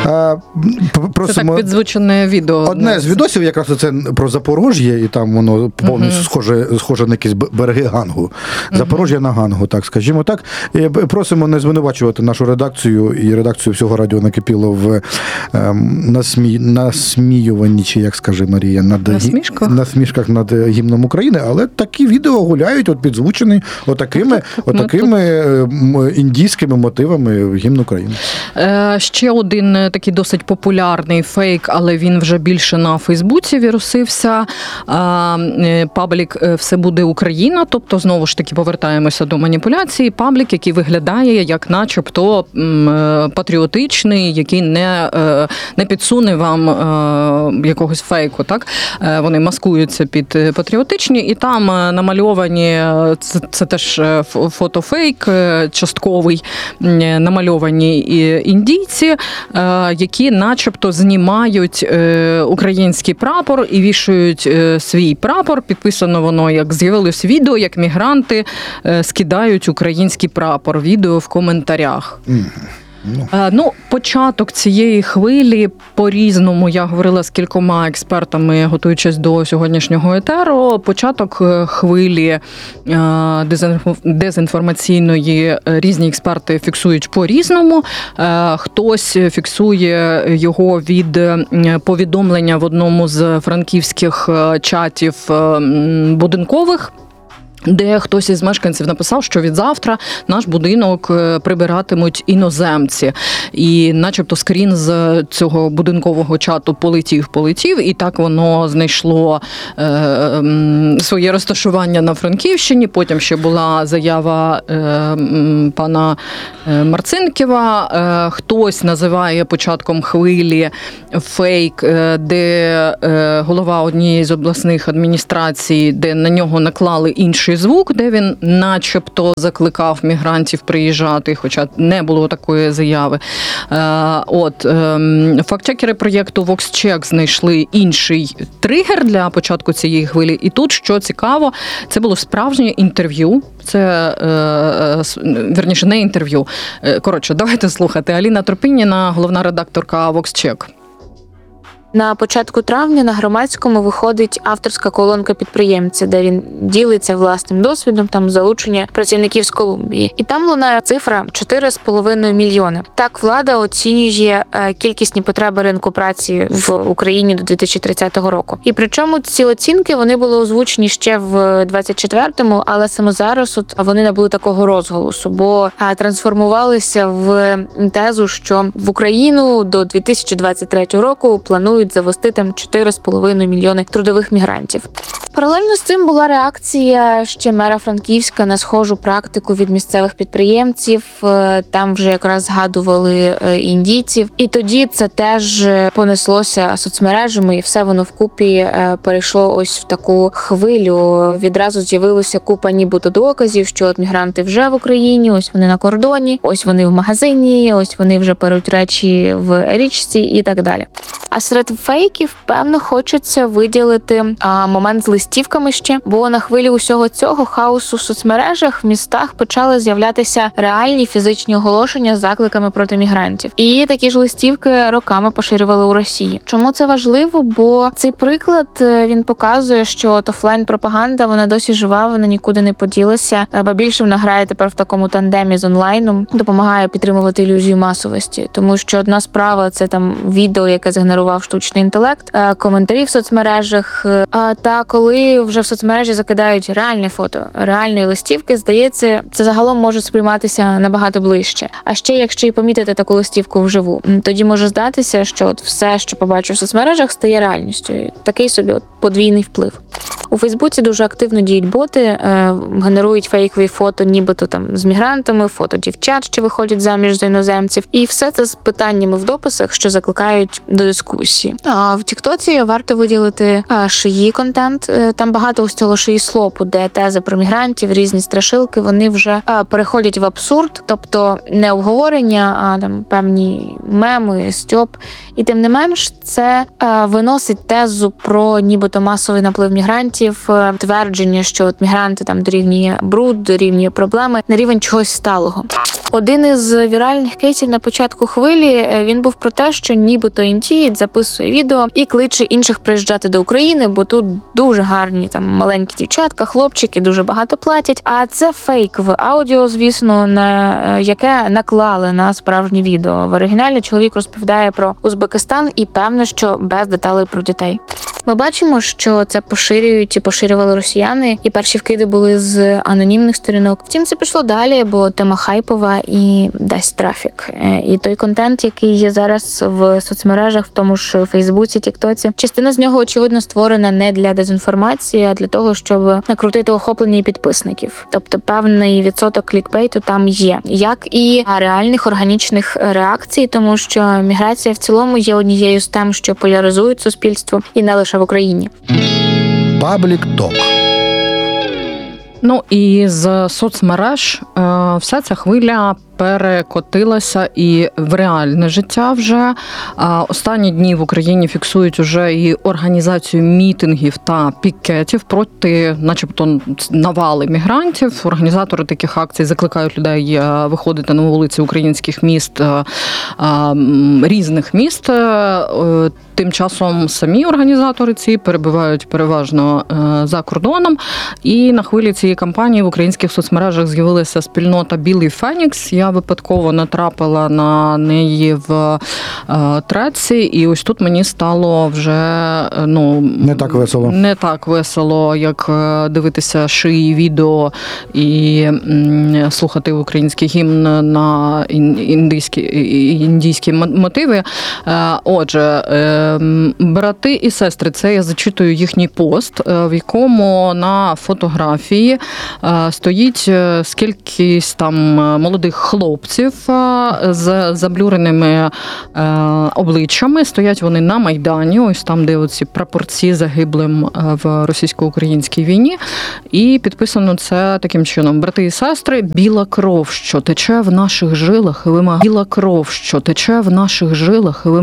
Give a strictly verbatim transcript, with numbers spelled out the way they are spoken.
Просимо... Це так підзвучене відео. Одне з відосів якраз це про Запорожжя, і там воно повністю uh-huh. схоже, схоже на якісь береги Гангу. Запорожжя uh-huh. на Гангу, так, скажімо так. І просимо не звинувачувати нашу редакцію і редакцію всього радіо накипіло в ем, насмі... насміюванні, чи як скаже Марія, над насмішках? насмішках над гімном України, але такі відео гуляють, от підзвучені отакими, отакими тут... індійськими мотивами гімн України. Е, ще один такий досить популярний фейк, але він вже більше на Фейсбуці вірусився. Е, паблік «Все буде Україна», тобто, знову ж таки, повертаємося до маніпуляції. Паблік, який виглядає як начебто патріотичний, який не, не підсуне вам е, якогось фейку, так? Е, вони маскуються під патріотичні, і там намальовані, це, це теж фотофейк частковий, намальовані індійці, які начебто знімають український прапор і вішають свій прапор. Підписано воно, як з'явилось відео, як мігранти скидають український прапор. Відео в коментарях. Ну. ну, початок цієї хвилі по-різному, я говорила з кількома експертами, готуючись до сьогоднішнього етеру, початок хвилі дезінформаційної різні експерти фіксують по-різному. Хтось фіксує його від повідомлення в одному з франківських чатів будинкових, де хтось із мешканців написав, що від завтра наш будинок прибиратимуть іноземці. І начебто скрін з цього будинкового чату полетів-полетів, і так воно знайшло е, своє розташування на Франківщині. Потім ще була заява е, пана Марцинкєва. Е, хтось називає початком хвилі фейк, де е, голова однієї з обласних адміністрацій, де на нього наклали інший звук, де він начебто закликав мігрантів приїжджати, хоча не було такої заяви. От, фактчекери проєкту VoxCheck знайшли інший тригер для початку цієї хвилі. І тут, що цікаво, це було справжнє інтерв'ю. Це, вірніше, не інтерв'ю. Коротше, давайте слухати. Аліна Тропініна, головна редакторка VoxCheck. На початку травня на Громадському виходить авторська колонка підприємця, де він ділиться власним досвідом, там залучення працівників з Колумбії. І там лунає цифра чотири з половиною мільйони. Так влада оцінює кількісні потреби ринку праці в Україні до дві тисячі тридцятого року. І причому ці оцінки, вони були озвучені ще в двадцять четвертому, але саме зараз от вони набули такого розголосу, бо трансформувалися в тезу, що в Україну до дві тисячі двадцять третього року планують завести там чотири з половиною мільйони трудових мігрантів. Паралельно з цим була реакція ще мера Франківська на схожу практику від місцевих підприємців. Там вже якраз згадували індійців. І тоді це теж понеслося соцмережами, і все воно вкупі перейшло ось в таку хвилю. Відразу з'явилося купа нібито доказів, що от мігранти вже в Україні, ось вони на кордоні, ось вони в магазині, ось вони вже беруть речі в річці і так далі. А серед фейків, певно, хочеться виділити а, момент з листівками ще, бо на хвилі усього цього хаосу в соцмережах в містах почали з'являтися реальні фізичні оголошення з закликами проти мігрантів. І такі ж листівки роками поширювали у Росії. Чому це важливо? Бо цей приклад, він показує, що от офлайн-пропаганда, вона досі жива, вона нікуди не поділася, ба більше вона грає тепер в такому тандемі з онлайном, допомагає підтримувати ілюзію масовості. Тому що одна справа – це там відео, яке згенерував штучний інтелект, коментарі в соцмережах. Та коли вже в соцмережі закидають реальне фото, реальної листівки, здається, це загалом може сприйматися набагато ближче. А ще, якщо і помітити таку листівку вживу, тоді може здатися, що от все, що побачив в соцмережах, стає реальністю. Такий собі от подвійний вплив. У Фейсбуці дуже активно діють боти, е, генерують фейкові фото, нібито там з мігрантами, фото дівчат, що виходять заміж за іноземців. І все це з питаннями в дописах, що закликають до дискусії. Україні. А в Тіктоці варто виділити а, шиї контент. Там багато ось цього шиї слопу, де тези про мігрантів, різні страшилки, вони вже а, переходять в абсурд, тобто не обговорення, а там певні меми, стьоп. І тим не менш, це а, виносить тезу про нібито масовий наплив мігрантів, а, твердження, що от мігранти там дорівнює бруд, дорівнює проблеми, на рівень чогось сталого. Один із віральних кейсів на початку хвилі, він був про те, що нібито Інтієць записує відео і кличе інших приїжджати до України, бо тут дуже гарні там маленькі дівчатка, хлопчики, дуже багато платять. А це фейк в аудіо, звісно, на яке наклали на справжнє відео. В оригіналі чоловік розповідає про Узбекистан і певно, що без деталей про дітей. Ми бачимо, що це поширюють і поширювали росіяни, і перші вкиди були з анонімних сторінок. Втім, це пішло далі, бо тема хайпова і дасть трафік. І той контент, який є зараз в соцмережах, в тому ж Фейсбуці, Тіктоці, частина з нього, очевидно, створена не для дезінформації, а для того, щоб накрутити охоплення підписників. Тобто певний відсоток клікбейту там є, як і реальних органічних реакцій, тому що міграція в цілому є однією з тем, що поляризують суспільство, і не лише в Україні. Паблік ток. Ну і з соцмереж е, вся ця хвиля перекотилася і в реальне життя вже. Останні дні в Україні фіксують уже і організацію мітингів та пікетів проти, начебто, навали мігрантів. Організатори таких акцій закликають людей виходити на вулиці українських міст, різних міст. Тим часом самі організатори ці перебувають переважно за кордоном. І на хвилі цієї кампанії в українських соцмережах з'явилася спільнота «Білий Фенікс». Я випадково натрапила на неї в треці, і ось тут мені стало вже ну не так весело. Не так весело, як дивитися шиї відео і слухати український гімн на індійські, індійські мотиви. Отже, брати і сестри, це я зачитую їхній пост, в якому на фотографії стоїть скількись там молодих хлопців з заблюреними обличчями. Стоять вони на Майдані, ось там, де оці прапорці загиблим в російсько-українській війні. І підписано це таким чином. Брати і сестри, біла кров, що тече в наших жилах, вимагає. Біла кров, що тече в наших жилах,